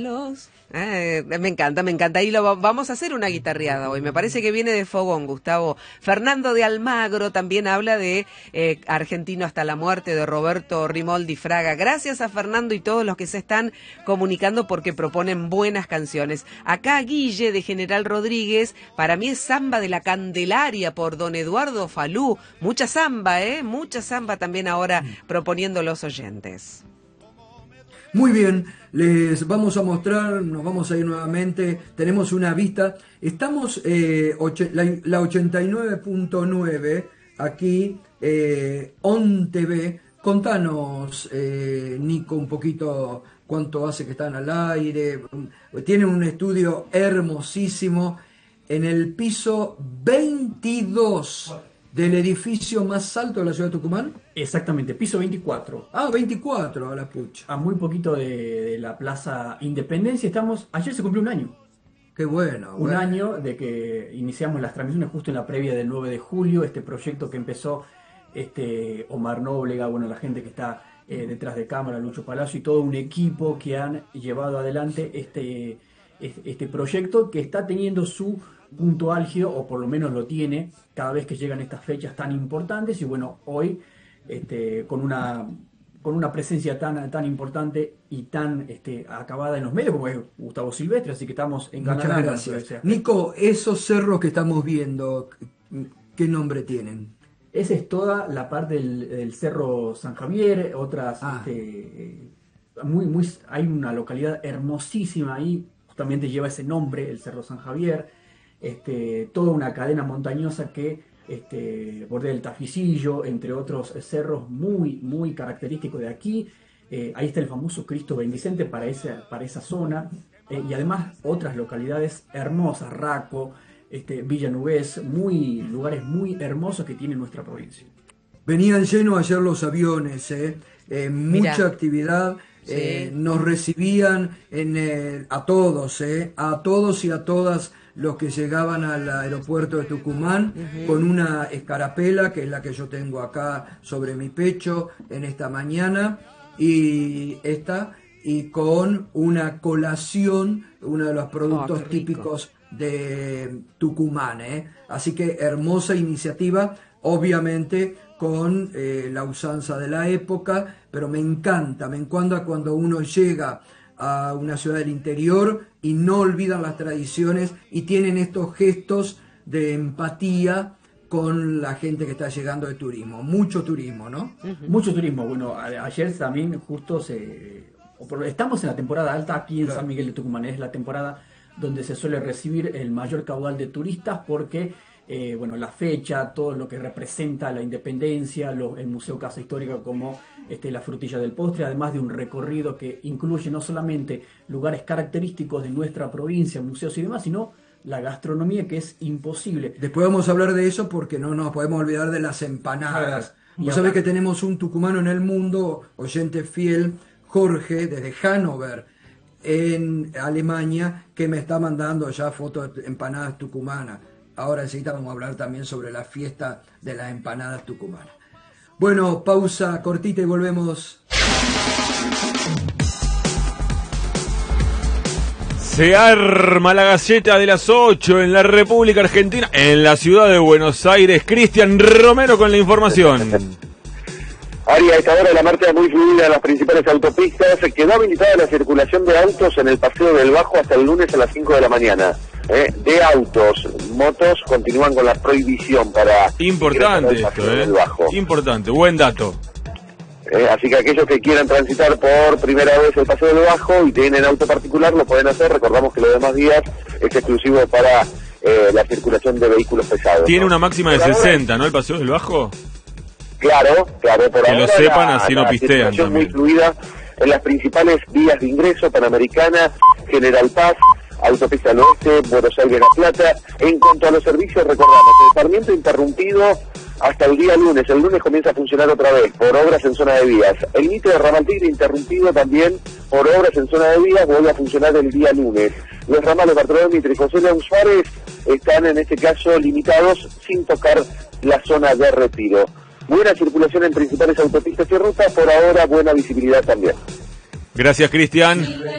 Me encanta. Y vamos a hacer una guitarreada hoy. Me parece que viene de fogón, Gustavo. Fernando de Almagro también habla de Argentino hasta la muerte, de Roberto Rimoldi Fraga. Gracias a Fernando y todos los que se están comunicando porque proponen buenas canciones. Acá Guille de General Rodríguez, para mí es Samba de la Candelaria por don Eduardo Falú. Mucha samba, mucha samba también ahora proponiendo los oyentes. Muy bien, les vamos a mostrar, nos vamos a ir nuevamente, tenemos una vista, estamos la 89.9 aquí, ON TV. Contanos, Nico, un poquito cuánto hace que están al aire. Tienen un estudio hermosísimo en el piso 22 del edificio más alto de la ciudad de Tucumán. Exactamente, piso 24. 24, a la pucha. A muy poquito de la Plaza Independencia. Ayer se cumplió un año. Qué bueno. Un año de que iniciamos las transmisiones justo en la previa del 9 de julio. Este proyecto que empezó Omar Nóblega, la gente que está detrás de cámara, Lucho Palacio y todo un equipo que han llevado adelante este proyecto que está teniendo su punto álgido, o por lo menos lo tiene, cada vez que llegan estas fechas tan importantes. Y hoy con una presencia tan importante y tan acabada en los medios como es Gustavo Silvestre, así que estamos enganchados. Muchas gracias. Nico, esos cerros que estamos viendo, ¿qué nombre tienen? Esa es toda la parte del Cerro San Javier, otras hay una localidad hermosísima ahí, justamente lleva ese nombre, el Cerro San Javier. Toda una cadena montañosa que bordea el Taficillo, entre otros cerros muy característicos de aquí. Ahí está el famoso Cristo Bendicente para esa zona, y además otras localidades hermosas, Raco, Villa Nubes, lugares muy hermosos que tiene nuestra provincia. Venían llenos ayer los aviones, mucha actividad. Sí. Nos recibían a todos y a todas los que llegaban al aeropuerto de Tucumán, con una escarapela, que es la que yo tengo acá sobre mi pecho en esta mañana, y con una colación, uno de los productos típicos de Tucumán. Así que hermosa iniciativa, obviamente con la usanza de la época, pero me encanta cuando uno llega a una ciudad del interior y no olvidan las tradiciones y tienen estos gestos de empatía con la gente que está llegando de turismo. Mucho turismo, ¿no? Mucho turismo. Ayer también justo estamos en la temporada alta aquí en San Miguel de Tucumán. Es la temporada donde se suele recibir el mayor caudal de turistas porque la fecha, todo lo que representa la independencia, el Museo Casa Histórica como la frutilla del postre, además de un recorrido que incluye no solamente lugares característicos de nuestra provincia, museos y demás, sino la gastronomía, que es imposible. Después vamos a hablar de eso porque no nos podemos olvidar de las empanadas. Vos sabés que tenemos un tucumano en el mundo, oyente fiel, Jorge, desde Hannover, en Alemania, que me está mandando ya fotos de empanadas tucumanas. Ahora enseguida vamos a hablar también sobre la fiesta de las empanadas tucumanas. Bueno, pausa cortita y volvemos. Se arma la Gaceta de las 8 en la República Argentina, en la ciudad de Buenos Aires. Cristian Romero con la información. Ari, a esta hora la marcha muy fluida en las principales autopistas. Quedó habilitada la circulación de autos en el Paseo del Bajo hasta el lunes a las 5 de la mañana. De autos, motos continúan con la prohibición para... Importante esto, importante, buen dato. Así que aquellos que quieran transitar por primera vez el Paseo del Bajo y tienen auto particular lo pueden hacer. Recordamos que los demás días es exclusivo para la circulación de vehículos pesados. Tiene una máxima de 60, ¿no? El Paseo del Bajo. Claro, por que lo sepan, así no pistean también. Muy fluida en las principales vías de ingreso: Panamericana, General Paz, Autopista al Oeste, Buenos Aires-La Plata. En cuanto a los servicios, recordamos, el Sarmiento interrumpido hasta el día lunes. El lunes comienza a funcionar otra vez por obras en zona de vías. El Mitre de Ramal Tigre interrumpido también por obras en zona de vías, vuelve a funcionar el día lunes. Los ramales Bartolomé Mitre y José León Suárez están en este caso limitados sin tocar la zona de retiro. Buena circulación en principales autopistas y rutas, por ahora buena visibilidad también. Gracias, Cristian.